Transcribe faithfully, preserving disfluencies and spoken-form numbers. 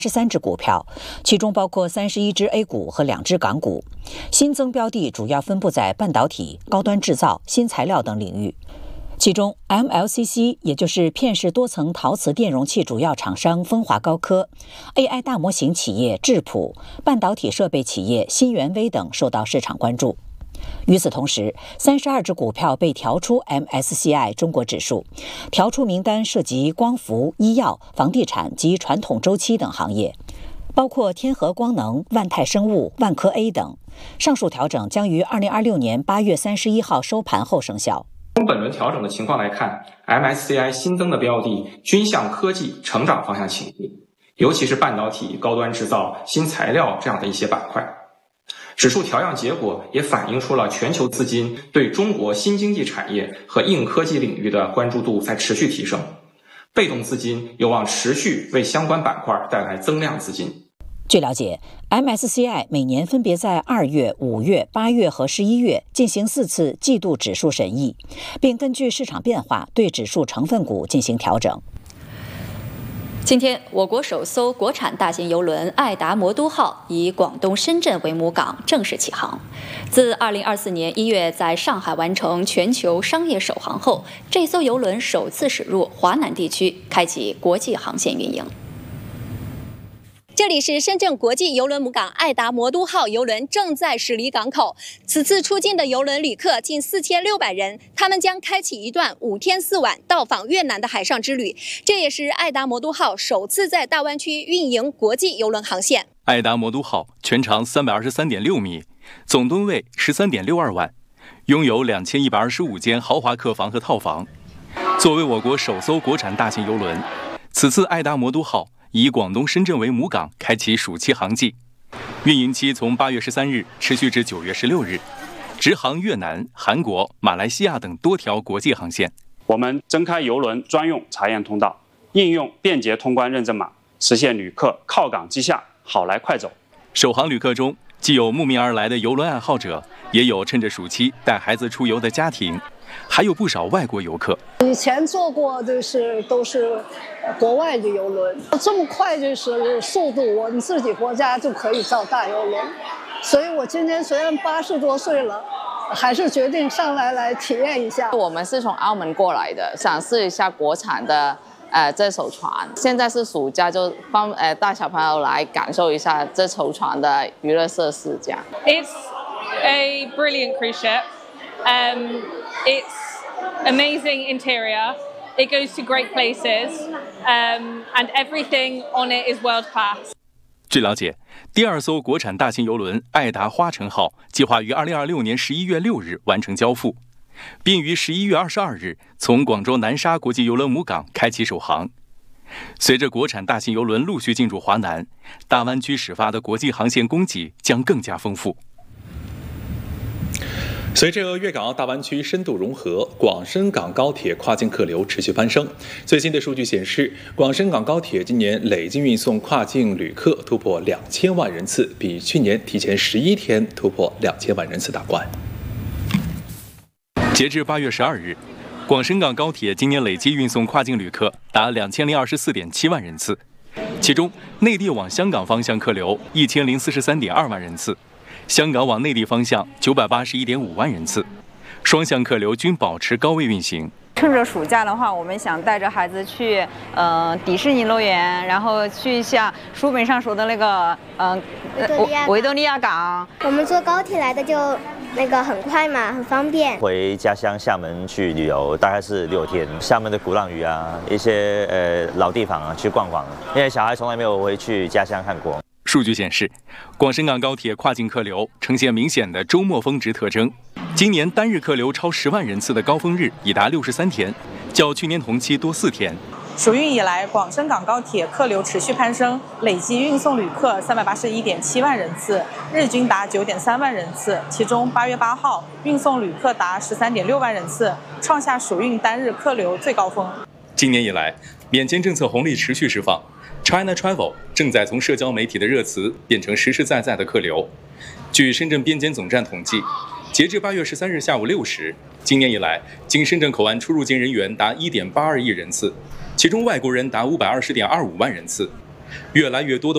十三只股票，其中包括三十一只 A 股和两只港股。新增标的主要分布在半导体、高端制造、新材料等领域。其中 M L C C 也就是片式多层陶瓷电容器主要厂商风华高科、A I 大模型企业智谱、半导体设备企业新源微等受到市场关注。与此同时，三十二只股票被调出 M S C I 中国指数，调出名单涉及光伏、医药、房地产及传统周期等行业，包括天合光能、万泰生物、万科 A 等。上述调整将于二零二六年八月三十一号收盘后生效。 从本轮调整的情况来看 ，M S C I 新增的标的均向科技成长方向倾斜，尤其是半导体、高端制造、新材料这样的一些板块。指数调样结果也反映出了全球资金对中国新经济产业和硬科技领域的关注度在持续提升，被动资金有望持续为相关板块带来增量资金。 据了解 ，M S C I 每年分别在二月、五月、八月和十一月进行四次季度指数审议，并根据市场变化对指数成分股进行调整。 今天，我国首艘国产大型邮轮爱达魔都号以广东深圳为母港正式起航。自二零二四年一月在上海完成全球商业首航后，这艘邮轮首次驶入华南地区，开启国际航线运营。 这里是深圳国际邮轮母港爱达魔都号邮轮正在驶离港口。此次出境的邮轮旅客近四千六百人，他们将开启一段五天四晚到访越南的海上之旅。这也是爱达魔都号首次在大湾区运营国际邮轮航线。 爱达魔都号全长三百二十三点六米，总吨位十三点六二万，拥有两千一百二十五间豪华客房和套房。作为我国首艘国产大型邮轮，此次爱达魔都号以广东深圳为母港，开启暑期航季，运营期从八月十三日持续至九月十六日，直航越南、韩国、马来西亚等多条国际航线。 我们增开邮轮专用查验通道，应用便捷通关认证码，实现旅客靠港即下，好来快走。 首航旅客中，既有慕名而来的邮轮爱好者，也有趁着暑期带孩子出游的家庭，还有不少外国游客。 以前坐过就是都是国外的邮轮，这么快就是速度，我们自己国家就可以造大邮轮。所以我今年虽然八十多岁了，还是决定上来来体验一下。 我们是从澳门过来的，想试一下国产的呃这艘船。现在是暑假，就帮呃带小朋友来感受一下这艘船的娱乐设施，这样。 It's a brilliant cruise ship. Um, it's amazing interior. It goes to great places, um, and everything on it is world class. 据了解，第二艘国产大型邮轮爱达花城号计划于二零二六年十一月六日完成交付，并于十一月二十二日从广州南沙国际邮轮母港开启首航。随着国产大型邮轮陆续进驻华南，大湾区始发的国际航线供给将更加丰富。 随着粤港澳大湾区深度融合，广深港高铁跨境客流持续攀升。最新的数据显示，广深港高铁今年累计运送跨境旅客突破两千万人次，比去年提前十一天突破两千万人次大关。 截至八月十二日，广深港高铁今年累计运送跨境旅客达两千零二十四点七万人次，其中内地往香港方向客流一千零四十三点二万人次。香港往内地方向九百八十一点五万人次，双向客流均保持高位运行。 趁着暑假的话，我们想带着孩子去，呃，迪士尼乐园，然后去一下书本上说的那个，嗯、呃，维多利亚港。 我们坐高铁来的就那个很快嘛，很方便。 回家乡厦门去旅游大概是六天，厦门的鼓浪屿啊，一些呃老地方啊去逛逛，因为小孩从来没有回去家乡看过。 数据显示，广深港高铁跨境客流呈现明显的周末峰值特征。今年单日客流超十万人次的高峰日已达六十三天，较去年同期多四天。 暑运以来，广深港高铁客流持续攀升，累计运送旅客三百八十一点七万人次，日均达九点三万人次。其中八月八号运送旅客达十三点六万人次，创下暑运单日客流最高峰。 今年以来，免签政策红利持续释放。China Travel 正在从社交媒体的热词变成实实在在的客流。据深圳边检总站统计，截至八月十三日下午六时，今年以来经深圳口岸出入境人员达一点八二亿人次，其中外国人达五百二十点二五万人次。越来越多的